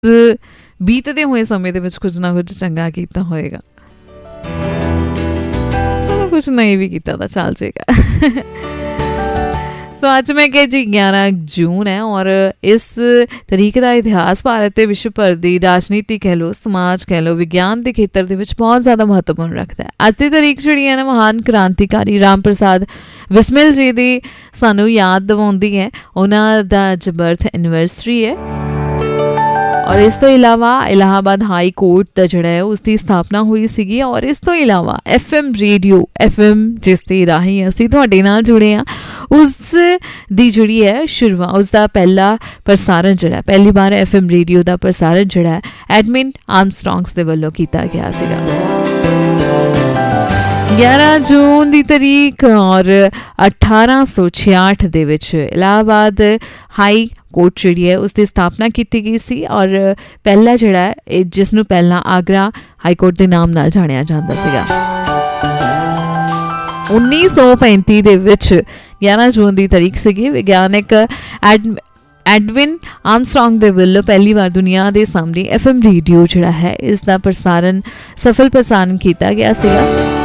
ਬੀਤਦੇ ਹੋਏ ਸਮੇਂ ਦੇ ਵਿੱਚ ਕੁਝ ਨਾ ਕੁਝ ਚੰਗਾ ਕੀਤਾ ਹੋਏਗਾ, ਕੁਝ ਨਹੀਂ ਵੀ ਕੀਤਾ ਤਾਂ ਚੱਲ ਜਾਏਗਾ। ਸੋ ਅੱਜ ਮੈਂ ਕਿਹਾ ਜੀ 11 ਜੂਨ है और इस तरीके का इतिहास भारत के विश्व भर की राजनीति कह लो, समाज कह लो, विज्ञान के खेत्र के बहुत ज़्यादा महत्वपूर्ण रखता है। अज की तारीख जी है ना महान क्रांतिकारी राम प्रसाद बिस्मिल जी की सानू याद दिवाउंदी है। उन्हों का अज बर्थ एनिवर्सरी है और इस तो इलावा इलाहाबाद हाई कोर्ट का जोड़ा है उसकी स्थापना हुई सी। और इस तो इलावा FM रेडियो FM जिसके राही असी तुहाडे नाल जुड़े हाँ उस दी जुड़ी है शुरुआत, उसका पहला प्रसारण जोड़ा पहली बार FM रेडियो का प्रसारण जोड़ा है एडमिन आर्मस्ट्रॉन्ग्स के वलों किया गया सीगा 11 जून की तारीख। और 1866 दे विच इलाहाबाद हाई कोर्ट जी है उसकी स्थापना की गई सी। और पहला जोड़ा है जिसनों पहला आगरा हाई कोर्ट के नाम नाल जानिया जाता सीगा। 1935 दे विच 11 जून की तारीख सी विज्ञानिक एडविन आर्मस्ट्रॉन्ग दे वल्लों पहली बार दुनिया के सामने FM रेडियो जोड़ा है इसका प्रसारण सफल प्रसारण किया गया सीगा।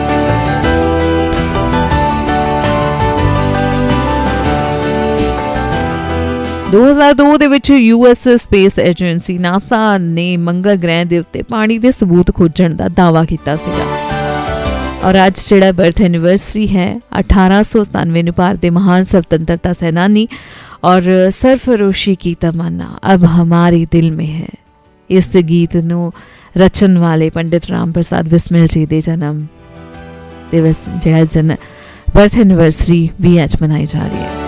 2002 ਦੇ ਵਿੱਚ US स्पेस एजेंसी नासा ने मंगल ग्रह के उत्ते पानी के सबूत खोजण का दावा किया सीगा। और आज जिहड़ा बर्थ एनिवर्सरी है 1897 में भारत के महान स्वतंत्रता सेनानी और सरफरोशी की तमन्ना अब हमारे दिल में है इस गीत नूं रचन वाले पंडित राम प्रसाद बिस्मिल जी के जन्म दिवस जिहड़ा बर्थ एनिवर्सरी भी अज मनाई जा रही है।